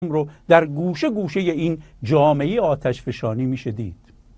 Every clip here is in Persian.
رو در گوشه گوشه این جامعه آتش فشانی میشه دید،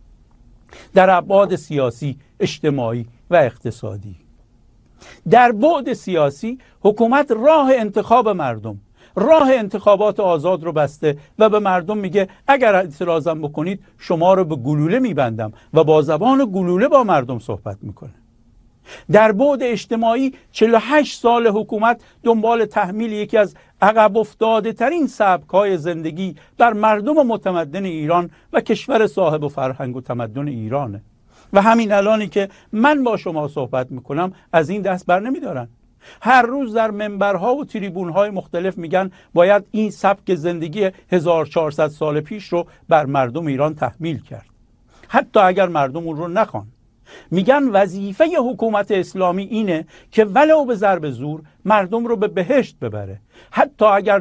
در ابعاد سیاسی، اجتماعی و اقتصادی. در بعد سیاسی حکومت راه انتخاب مردم، راه انتخابات آزاد رو بسته و به مردم میگه اگر اعتراضم بکنید شما رو به گلوله میبندم و با زبان گلوله با مردم صحبت میکنه. در بعد اجتماعی 48 سال حکومت دنبال تحمیل یکی از عقب افتاده ترین سبک‌های زندگی بر مردم متمدن ایران و کشور صاحب فرهنگ و تمدن ایرانه و همین الانی که من با شما صحبت میکنم از این دست بر نمیدارن. هر روز در منبرها و تریبونهای مختلف میگن باید این سبک زندگی 1400 سال پیش رو بر مردم ایران تحمیل کرد، حتی اگر مردم اون رو نخوان. میگن وظیفه حکومت اسلامی اینه که ولو به ضرب زور مردم رو به بهشت ببره، حتی اگر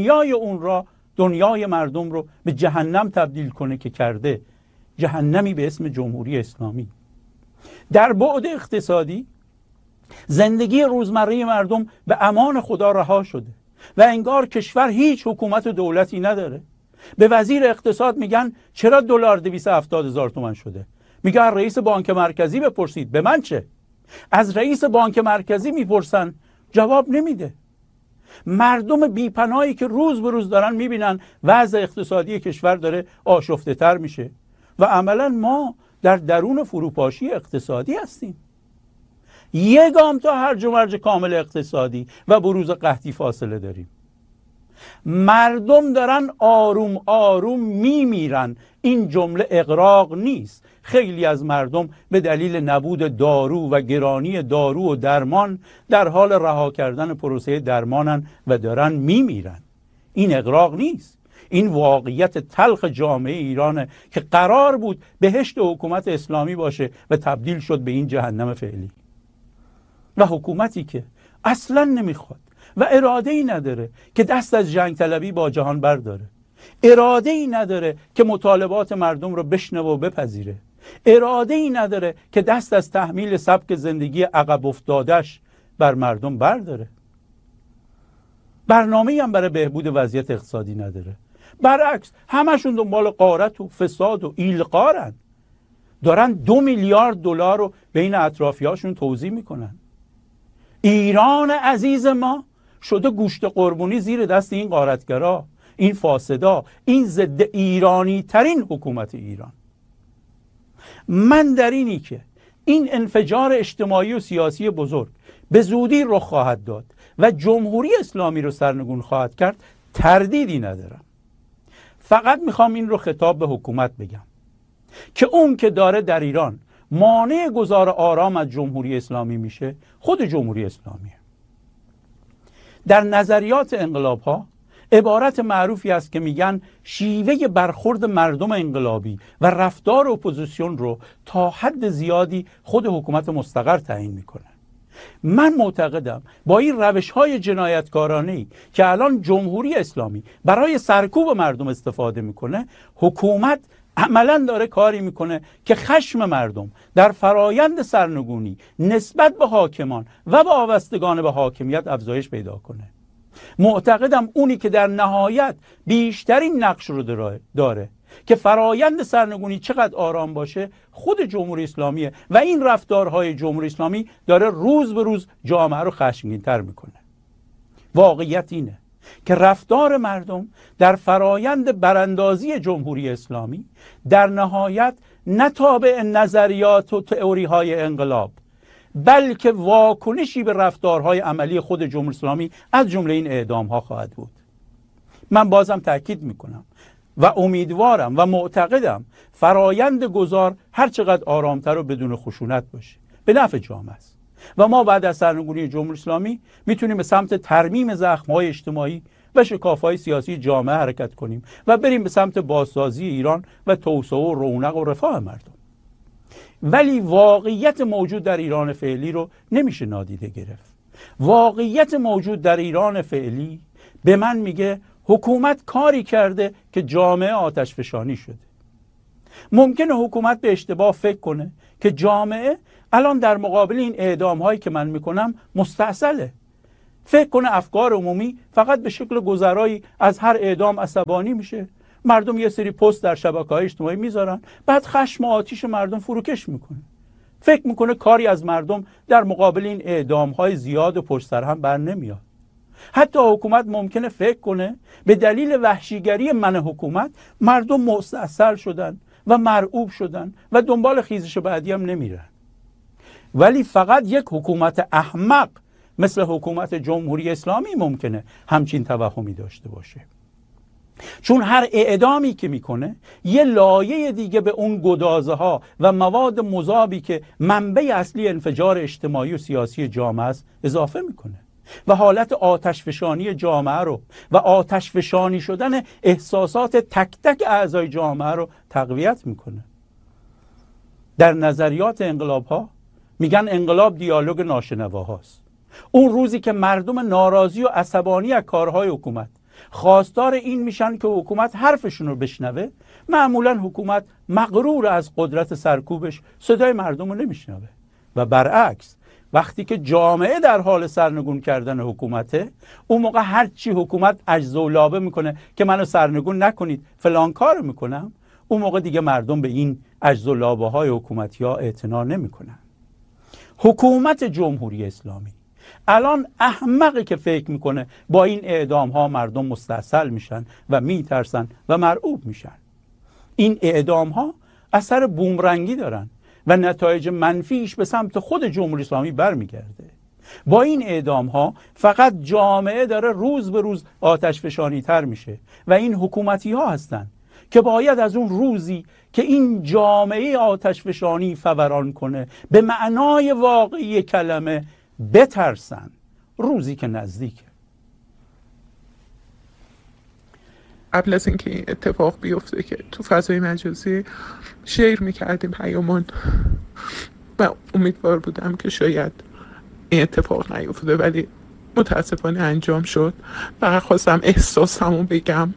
دنیای مردم رو به جهنم تبدیل کنه که کرده، جهنمی به اسم جمهوری اسلامی. در بعد اقتصادی زندگی روزمره مردم به امان خدا رها شده و انگار کشور هیچ حکومت و دولتی نداره. به وزیر اقتصاد میگن چرا دلار 270,000 تومان شده؟ میگه از رئیس بانک مرکزی بپرسید. به من چه؟ از رئیس بانک مرکزی میپرسن، جواب نمیده. مردم بیپناهی که روز به روز دارن میبینن وضع اقتصادی کشور داره آشفته تر میشه و عملا ما در درون فروپاشی اقتصادی هستیم. یک گام تا هرج و مرج کامل اقتصادی و بروز قحطی فاصله داریم. مردم دارن آروم آروم میمیرن. این جمله اغراق نیست. خیلی از مردم به دلیل نبود دارو و گرانی دارو و درمان در حال رها کردن پروسه درمانن و دارن میمیرن. این اغراق نیست. این واقعیت تلخ جامعه ایرانه که قرار بود بهشت حکومت اسلامی باشه و تبدیل شد به این جهنم فعلی. و حکومتی که اصلا نمیخواد و اراده ای نداره که دست از جنگ طلبی با جهان برداره، اراده ای نداره که مطالبات مردم رو بشنوه و بپذیره، اراده ای نداره که دست از تحمیل سبک زندگی عقب افتادش بر مردم برداره، برنامه‌ای هم برای بهبود وضعیت اقتصادی نداره. برعکس همشون دنبال غارت و فساد و ایلقارن، دارن 2 میلیارد دلار رو بین اطرافیاشون توزیع میکنن. ایران عزیز ما شده گوشت قربونی زیر دست این غارتگرا، این فاسدا، این ضد ایرانی ترین حکومت ایران. من در اینی که این انفجار اجتماعی و سیاسی بزرگ به زودی رخ خواهد داد و جمهوری اسلامی رو سرنگون خواهد کرد تردیدی ندارم. فقط میخوام این رو خطاب به حکومت بگم که اون که داره در ایران مانع گذار آرام از جمهوری اسلامی میشه خود جمهوری اسلامیه. در نظریات انقلاب ها عبارت معروفی است که میگن شیوه برخورد مردم انقلابی و رفتار اپوزیسیون رو تا حد زیادی خود حکومت مستقر تعیین میکنه. من معتقدم با این روش‌های جنایتکارانه‌ای که الان جمهوری اسلامی برای سرکوب مردم استفاده میکنه، حکومت عملاً داره کاری میکنه که خشم مردم در فرایند سرنگونی نسبت به حاکمان و به وابستگان به حاکمیت افزایش پیدا کنه. معتقدم اونی که در نهایت بیشترین نقش رو داره که فرایند سرنگونی چقدر آرام باشه خود جمهوری اسلامیه و این رفتارهای جمهوری اسلامی داره روز به روز جامعه رو خشمگین‌تر میکنه. واقعیت اینه که رفتار مردم در فرایند براندازی جمهوری اسلامی در نهایت نه تابع نظریات و تئوری‌های انقلاب بلکه واکنشی به رفتارهای عملی خود جمهوری اسلامی از جمله این اعدام‌ها خواهد بود. من بازم تأکید میکنم و امیدوارم و معتقدم فرایند گذار هر چقدر آرامتر و بدون خشونت باشه به نفع جامعه است و ما بعد از سرنگونی جمهوری اسلامی میتونیم به سمت ترمیم زخم‌های اجتماعی و شکاف‌های سیاسی جامعه حرکت کنیم و بریم به سمت بازسازی ایران و توسعه و رونق و رفاه مردم. ولی واقعیت موجود در ایران فعلی رو نمیشه نادیده گرفت. واقعیت موجود در ایران فعلی به من میگه حکومت کاری کرده که جامعه آتش فشانی شده. ممکنه حکومت به اشتباه فکر کنه که جامعه الان در مقابل این اعدام هایی که من میکنم مستعسله. فکر کنه افکار عمومی فقط به شکل گذرایی از هر اعدام عصبانی میشه. مردم یه سری پست در شبکه‌های اجتماعی میذارن، بعد خشم و آتش مردم فروکش میکنه. فکر میکنه کاری از مردم در مقابل این اعدام‌های زیاد و پشت سر هم بر نمیاد. حتی حکومت ممکنه فکر کنه به دلیل وحشیگری من حکومت مردم مستاصل شدن و مرعوب شدن و دنبال خیزش بعدی هم نمیرن. ولی فقط یک حکومت احمق مثل حکومت جمهوری اسلامی ممکنه همچین توهمی داشته باشه، چون هر اعدامی که میکنه یه لایه دیگه به اون گدازه ها و مواد مذابی که منبع اصلی انفجار اجتماعی و سیاسی جامعه است اضافه میکنه و حالت آتشفشانی جامعه رو و آتشفشانی شدن احساسات تک تک اعضای جامعه رو تقویت میکنه. در نظریات انقلاب ها میگن انقلاب دیالوگ ناشنواهاست. اون روزی که مردم ناراضی و عصبانی از کارهای حکومت خواستار این میشن که حکومت حرفشون رو بشنوه، معمولا حکومت مغرور از قدرت سرکوبش صدای مردم رو نمیشنوه. و برعکس وقتی که جامعه در حال سرنگون کردن حکومته، اون موقع هرچی حکومت عجز و لابه میکنه که منو سرنگون نکنید فلان کارو میکنم، اون موقع دیگه مردم به این عجز و لابه های حکومتی ها اعتنا نمیکنن. حکومت جمهوری اسلامی الان احمقی که فکر میکنه با این اعدام ها مردم مستاصل میشن و میترسن و مرعوب میشن. این اعدام ها اثر بومرنگی دارن و نتایج منفیش به سمت خود جمهوری اسلامی برمیگرده. با این اعدام ها فقط جامعه داره روز به روز آتش فشانی تر میشه و این حکومتی ها هستن که باید از اون روزی که این جامعه آتش فشانی فوران کنه به معنای واقعی کلمه بترسن. روزی که نزدیکه. قبل از اینکه این اتفاق بیفته که تو فضای مجازی شیر میکردیم پیامان و امیدوار بودم که شاید این اتفاق نیفته، ولی متاسفانه انجام شد. فقط خواستم احساسمو بگم.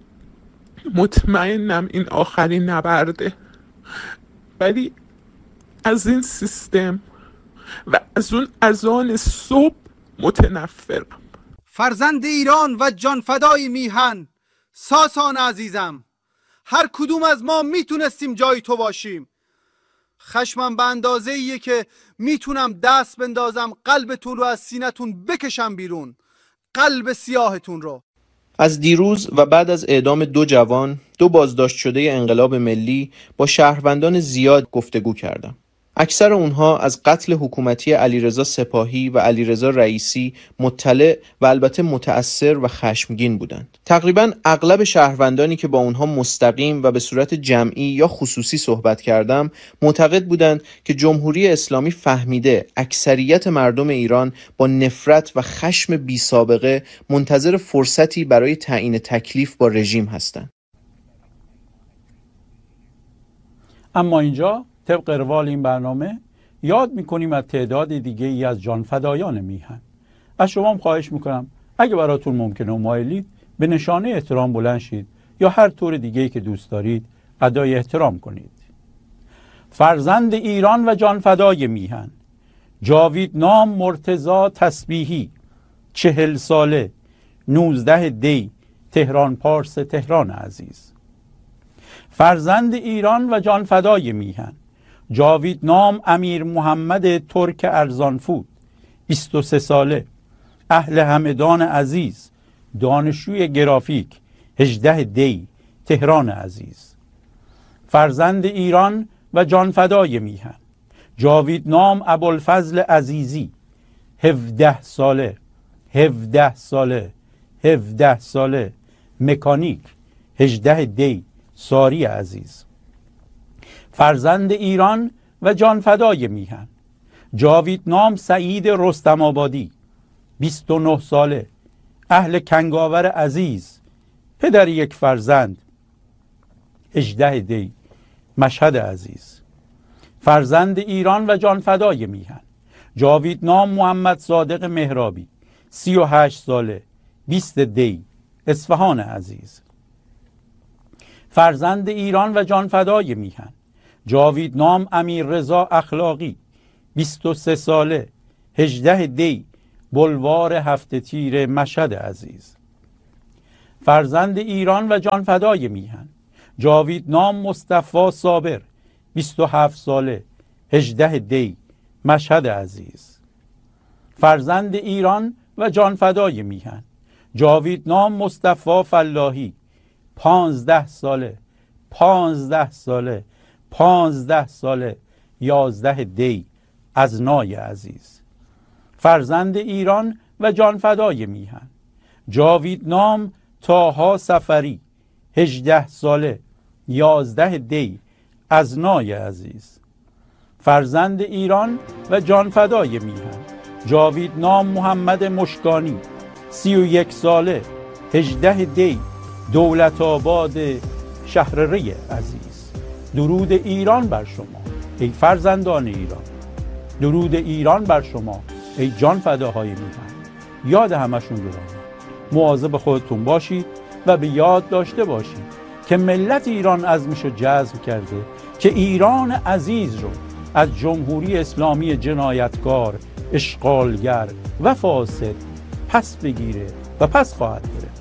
مطمئنم این آخرین نبرده، ولی از این سیستم و از اون اذان صبح متنفرم. فرزند ایران و جان فدای میهن، ساسان عزیزم، هر کدوم از ما میتونستیم جای تو باشیم. خشمم به اندازه ایه که میتونم دست بندازم قلبتون رو از سینتون بکشم بیرون، قلب سیاهتون رو. از دیروز و بعد از اعدام 2 جوان، 2 بازداشت شده انقلاب ملی با شهروندان زیاد گفتگو کردم. اکثر اونها از قتل حکومتی علیرضا سپاهی و علیرضا رئیسی مطلع و البته متأثر و خشمگین بودند. تقریبا اغلب شهروندانی که با اونها مستقیم و به صورت جمعی یا خصوصی صحبت کردم معتقد بودند که جمهوری اسلامی فهمیده اکثریت مردم ایران با نفرت و خشم بی سابقه منتظر فرصتی برای تعیین تکلیف با رژیم هستند. اما اینجا طبق روال این برنامه یاد میکنیم از تعداد دیگه ای از جانفدایان میهن. از شما هم خواهش میکنم اگه براتون ممکنه و مایلید به نشانه احترام بلند شید یا هر طور دیگه‌ای که دوست دارید ادای احترام کنید. فرزند ایران و جانفدای میهن، جاویدنام مرتضی تسبیحی، 40 ساله، 19 دی، تهران پارس تهران عزیز. فرزند ایران و جانفدای میهن، جاویدنام امیر محمد ترک ارزانفود، 23 ساله، اهل همدان عزیز، دانشجوی گرافیک، 18 دی، تهران عزیز. فرزند ایران و جانفدای میهن، جاویدنام ابوالفضل عزیزی، 17 ساله، 17 ساله، 17 ساله، مکانیک، 18 دی، ساری عزیز. فرزند ایران و جانفدای میهن، جاویدنام سعید رستم آبادی، 29 ساله، اهل کنگاور عزیز، پدر یک فرزند، 18 دی، مشهد عزیز. فرزند ایران و جانفدای میهن، جاویدنام محمد صادق مهرابی، 38 ساله، 20 دی، اصفهان عزیز. فرزند ایران و جانفدای میهن، جاویدنام امیر رضا اخلاقی، 23 ساله، 18 دی، بلوار هفته تیر مشهد عزیز. فرزند ایران و جانفدای میهن، جاویدنام مصطفی صابر، 27 ساله، 18 دی، مشهد عزیز. فرزند ایران و جانفدای میهن، جاویدنام مصطفی فلاحی، 15 ساله، 15 ساله، 15 ساله، 11 دی، ازنای عزیز. فرزند ایران و جانفدای میهن، جاویدنام طاها سفری، 18 ساله، 11 دی، ازنای عزیز. فرزند ایران و جانفدای میهن، جاویدنام محمد مشکانی، 31 ساله، 18 دی، دولت آباد شهر ری عزیز. درود ایران بر شما ای فرزندان ایران، درود ایران بر شما ای جانفداهای میهن. یاد همشون گرامی. مواظب خودتون باشید و به یاد داشته باشید که ملت ایران عزمشو جزم کرده که ایران عزیز رو از جمهوری اسلامی جنایتکار، اشغالگر و فاسد پس بگیره و پس خواهد گرفت.